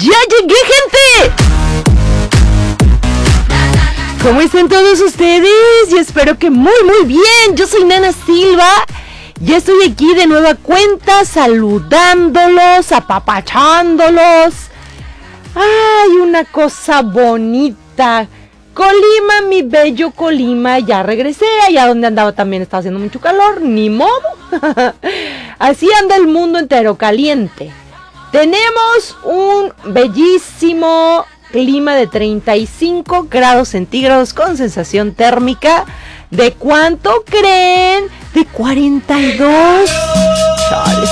¡Ya llegué, gente! ¿Cómo están todos ustedes? Yo espero que muy bien. Yo soy Nana Silva y estoy aquí de nueva cuenta saludándolos, apapachándolos. ¡Ay, una cosa bonita! Colima, mi bello Colima, ya regresé. Allá donde andaba también estaba haciendo mucho calor, ni modo. Así anda el mundo entero, caliente. Tenemos un bellísimo clima de 35 grados centígrados con sensación térmica. ¿De cuánto creen? De 42. Chales.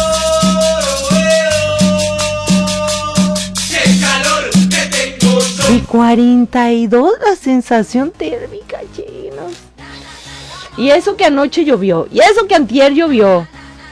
De 42 la sensación térmica, chinos. Y eso que anoche llovió. Y eso que antier llovió.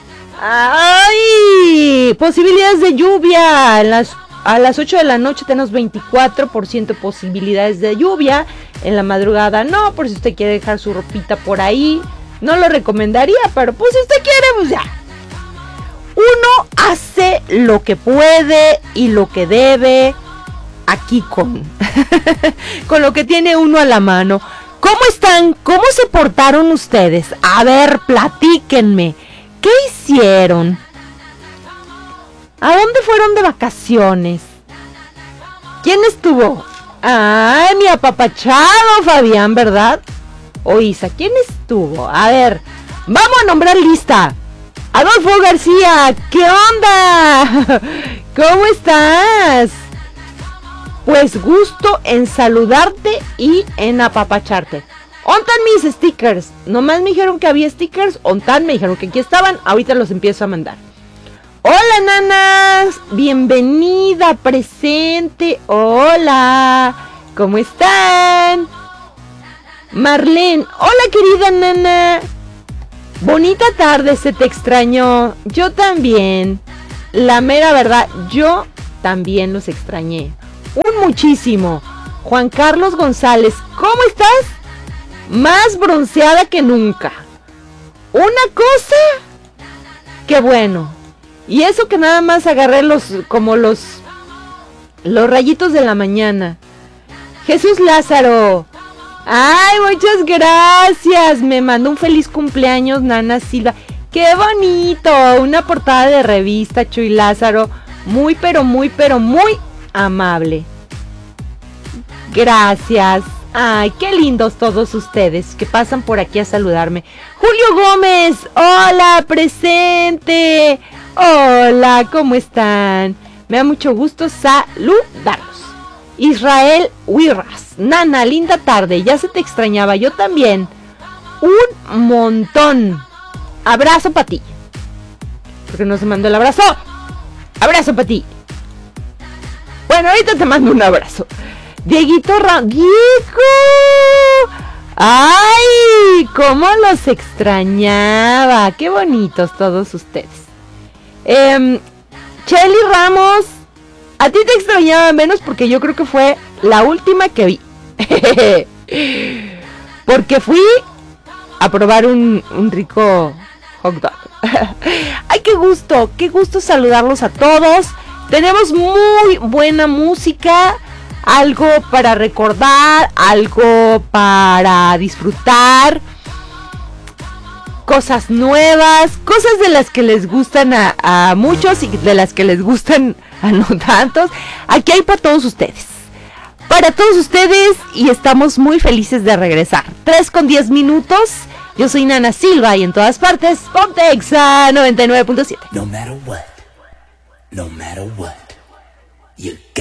¡Ay! Posibilidades de lluvia. A las 8 de la noche tenemos 24% posibilidades de lluvia. En la madrugada no, por si usted quiere dejar su ropita por ahí. No lo recomendaría, pero pues si usted quiere, pues ya. Uno hace lo que puede y lo que debe aquí con lo que tiene uno a la mano. ¿Cómo están? ¿Cómo se portaron ustedes? A ver, platíquenme. ¿Qué hicieron? ¿A dónde fueron de vacaciones? ¿Quién estuvo? Ay, mi apapachado Fabián, ¿verdad? O Isa, ¿quién estuvo? A ver, vamos a nombrar lista. Adolfo García, ¿qué onda? ¿Cómo estás? Pues gusto en saludarte y en apapacharte. ¿Ontan mis stickers? Nomás me dijeron que había stickers. ¿Ontan? Me dijeron que aquí estaban. Ahorita los empiezo a mandar. Hola, nanas. Bienvenida, presente. Hola. ¿Cómo están? Marlene. Hola, querida nana. Bonita tarde, se te extrañó. Yo también. La mera verdad, yo también los extrañé. Muchísimo. Juan Carlos González. ¿Cómo estás? Más bronceada que nunca. Una cosa. Qué bueno. Y eso que nada más agarré los rayitos de la mañana. Jesús Lázaro. Ay, muchas gracias. Me mandó un feliz cumpleaños, Nana Silva. Qué bonito. Una portada de revista, Chuy Lázaro. Muy, pero muy amable. Gracias. Ay, qué lindos todos ustedes que pasan por aquí a saludarme. Julio Gómez, hola, presente. Hola, ¿cómo están? Me da mucho gusto saludarlos. Israel Huirras, Nana, linda tarde, ya se te extrañaba, yo también. Un montón. Abrazo para ti. ¿Por qué no se mandó el abrazo? Abrazo para ti. Bueno, ahorita te mando un abrazo. Dieguito ¡Diego! ¡Ay! ¡Cómo los extrañaba! ¡Qué bonitos todos ustedes! Chelly Ramos, a ti te extrañaba menos porque yo creo que fue la última que vi. Porque fui a probar un rico hot dog. ¡Ay, qué gusto saludarlos a todos! Tenemos muy buena música. Algo para recordar, algo para disfrutar, cosas nuevas, cosas de las que les gustan a muchos y de las que les gustan a no tantos. Aquí hay para todos ustedes, y estamos muy felices de regresar. 3:10. Yo soy Nana Silva y en todas partes, ponte Exa 99.7. No matter what, you